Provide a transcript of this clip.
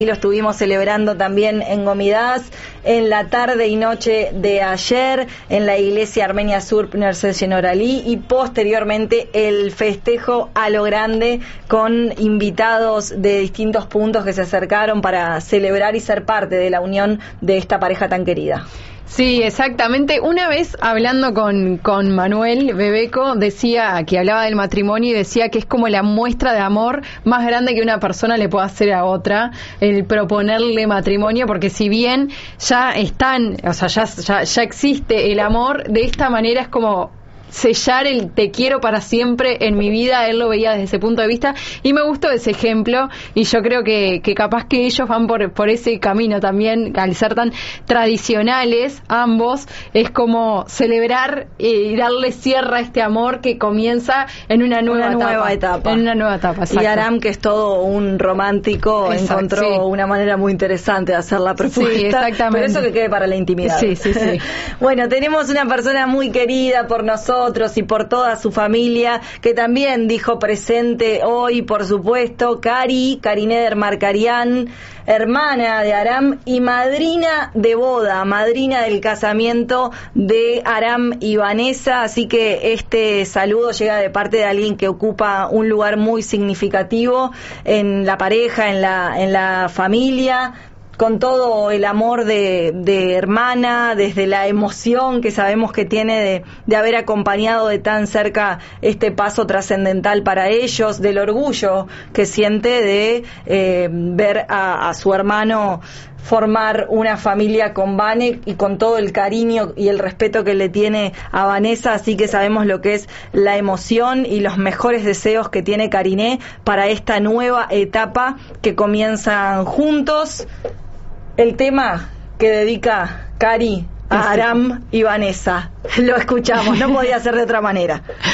Y lo estuvimos celebrando también en Gomidas en la tarde y noche de ayer en la iglesia Armenia Surpner Senoralí y posteriormente el festejo a lo grande con invitados de distintos puntos que se acercaron para celebrar y ser parte de la unión de esta pareja tan querida. Sí, exactamente. Una vez hablando con Manuel Bebeco, decía que hablaba del matrimonio y decía que es como la muestra de amor más grande que una persona le pueda hacer a otra, el proponerle matrimonio, porque si bien ya están, o sea, ya existe el amor, de esta manera es como sellar el te quiero para siempre en mi vida. Él lo veía desde ese punto de vista y me gustó ese ejemplo, y yo creo que capaz que ellos van por ese camino también, al ser tan tradicionales ambos, es como celebrar y darle cierre a este amor que comienza en una nueva etapa. En una nueva etapa, exacto. Y Aram, que es todo un romántico, exacto, encontró una manera muy interesante de hacer la propuesta. Sí, exactamente. Pero eso que quede para la intimidad. Sí. Bueno, tenemos una persona muy querida por nosotros y por toda su familia, que también dijo presente hoy, por supuesto, Karineder Markarian, hermana de Aram y madrina de boda, madrina del casamiento de Aram y Vanessa. Así que este saludo llega de parte de alguien que ocupa un lugar muy significativo en la pareja, en la familia, con todo el amor de hermana, desde la emoción que sabemos que tiene de haber acompañado de tan cerca este paso trascendental para ellos, del orgullo que siente de ver a su hermano formar una familia con Vane, y con todo el cariño y el respeto que le tiene a Vanessa. Así que sabemos lo que es la emoción y los mejores deseos que tiene Cariné para esta nueva etapa que comienzan juntos. El tema que dedica Cari a Aram y Vanessa, lo escuchamos, no podía ser de otra manera.